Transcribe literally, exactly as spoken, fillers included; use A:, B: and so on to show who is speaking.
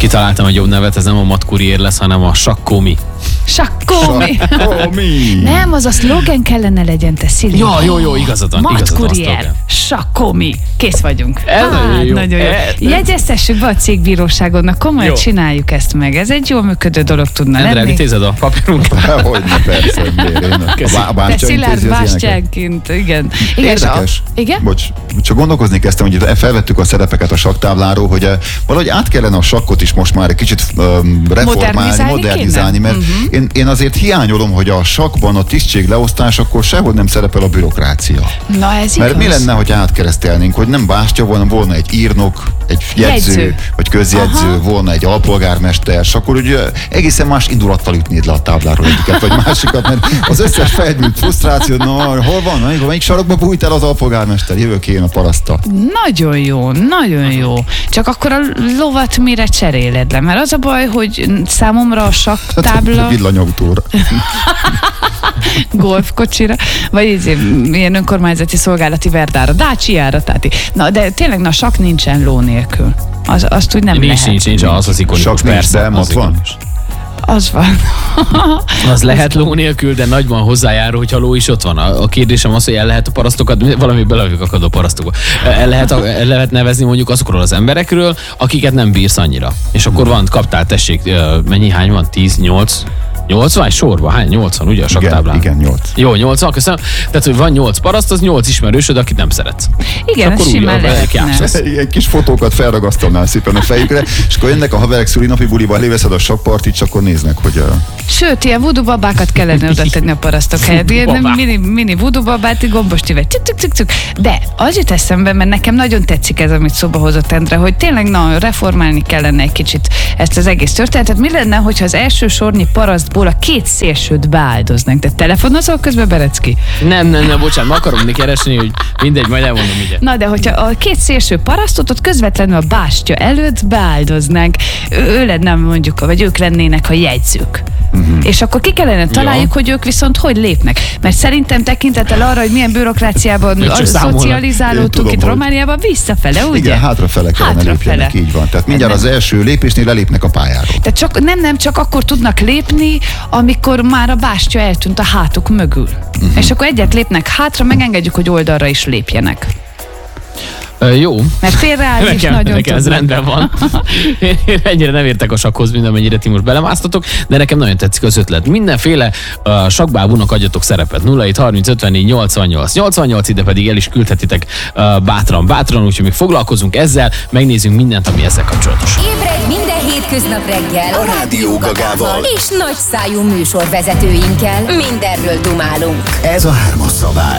A: Kitaláltam egy jobb nevet, ez nem a matkuriér lesz, hanem a sakkomi.
B: Sakkomi.
C: Sakkomi.
B: Nem, az a szlogen kellene legyen, te Szili.
A: Ja, jó, jó, igazad van.
B: Matkuriér, sakkomi. Kész vagyunk.
A: Ez
B: hát,
A: jó.
B: nagyon jó.
A: E,
B: Jegyeztessük be a cégbíróságon, komolyan
A: jó.
B: Csináljuk ezt meg. Ez egy jól működő dolog tudna
A: Endre,
B: lenni.
A: elintézed a papírunkat?
C: Hogyne, persze, miért én a bá-
B: Te
C: bácsa
B: Szilárd
C: intézi az ilyeneket.
B: Bástyánként, igen. igen.
C: Érdekes.
B: A, igen?
C: Bocs, csak gondolkozni kezdtem, hogy felvettük a szerepeket a sakktábláról, hogy eh, valahogy át kellene a sakkot is most már egy kicsit um, reformálni,
B: Modernizálni
C: modernizálni,
B: kéne?
C: mert
B: Uh-huh.
C: én, én azért hiányolom, hogy a sakkban a tisztségleosztásakor sehol nem szerepel a bürokrácia.
B: Na ez
C: Mert
B: igaz.
C: mi lenne, hogy átkeresztelnénk, hogy nem bástya volna, volna egy írnok, egy jegyző,
B: Jegyző.
C: vagy közjegyző,
B: Aha.
C: volna egy alpolgármester, és akkor ugye egészen más indulattal ütnéd le a tábláról egyiket, vagy másikat, mert az összes felgyűlt frusztráció, na, hol van, melyik, melyik sarokba bújt el az alpolgármester, jövök én a paraszttal.
B: Nagyon jó, nagyon jó. Csak akkor a lovat mire cseréled le? Mert az a baj, hogy számomra a sakktábla
C: Villanyautóra.
B: golfkocsira, vagy így, ilyen önkormányzati szolgálati verdára, dácsiára, tehát így. Na, de tényleg, na, sakk nincsen ló nélkül. Az, azt úgy nem
A: Nincs,
B: lehet.
A: nincs, nincs, az az ikonikus,
C: Sakk nincs,
A: persze.
C: de
A: az
C: ott van.
A: ikonikus.
B: Az van.
A: Az lehet ló nélkül, de nagyban hozzájárul, hogyha ló is ott van. A, a kérdésem az, hogy el lehet a parasztokat, valami belevük akad a parasztokba. El lehet, el lehet nevezni mondjuk azokról az emberekről, akiket nem bírsz annyira. És akkor van, kaptál, tessék, ö, mennyi, hány van? tíz, nyolc? nyolcvan sorban? Hány? nyolcvan, ugye a
C: Igen,
A: sakktáblán?
C: igen, nyolc.
A: Jó, nyolcvan, köszönöm. Tehát, hogy van nyolc paraszt, az nyolc ismerősöd, akit nem szeretsz.
B: Igen,
A: akkor
B: ez
A: úgy,
B: simán
A: a-
B: lehetne.
A: játszasz.
C: Ilyen kis fotókat felragasztanál szépen a fejükre, és akkor jönnek a haverek szülinapi buliba, eléveszed a sakkpartit, és akkor néznek, hogy a...
B: Sőt, ilyen voodoo babákat kellene oda tenni a parasztok helyett. Ilyen
A: Babák.
B: mini, mini voodoo babát, gombostívet. Cuk, cuk, cuk, cuk. De az jut eszembe, mert nekem nagyon tetszik ez, amit szóba hozott Endre, hogy tényleg na, reformálni kellene egy kicsit ezt az egész történetet. Mi lenne, hogyha az első sornyi parasztból a két szélsőt beáldoznánk? Te telefonozol közben, Berecki?
A: Nem, nem, nem, bocsánat, ma akarom még keresni, hogy mindegy, majd elmondom ugye.
B: Na, de hogyha a két szélső parasztot ott közvetlenül a bástya előtt beáldoznánk, ő, ő lenne mondjuk, vagy ők lennének a jegyzők. Uh-huh. És akkor ki kellene találjuk,
A: Ja.
B: hogy ők viszont hogy lépnek. Mert szerintem tekintettel arra, hogy milyen bürokráciában
A: Ők csak
B: a-
A: számolnak.
C: Én
B: szocializálódtunk
C: tudom,
B: itt
C: hogy-
B: Romániában, visszafele, ugye?
C: Igen, hátrafele kellene
B: Hátrafele.
C: lépjenek, így van. Tehát mindjárt az első lépésnél lelépnek a pályáról.
B: Tehát csak, nem, nem, csak akkor tudnak lépni, amikor már a bástya eltűnt a hátuk mögül. Uh-huh. És akkor egyet lépnek hátra, megengedjük, hogy oldalra is lépjenek.
A: Ö, jó.
B: Mert félreállni is
A: Nekem,
B: nagyon
A: nekem ez
B: tudnak.
A: rendben van. Én, én ennyire nem értek a sakkhoz, mint amennyire ti most belemásztatok, de nekem nagyon tetszik az ötlet. Mindenféle uh, sakkbábúnak adjatok szerepet. nulla hét harminc ötvennégy nyolcvannyolc nyolcvannyolc, ide pedig el is küldhetitek uh, bátran, bátran, úgyhogy még foglalkozunk ezzel, megnézzünk mindent, ami ezzel kapcsolatos.
D: Ébredj minden hétköznap reggel
E: A Rádió Gagával.
D: és nagyszájú műsorvezetőinkkel mindenről dumálunk.
E: Ez a hármas szabály.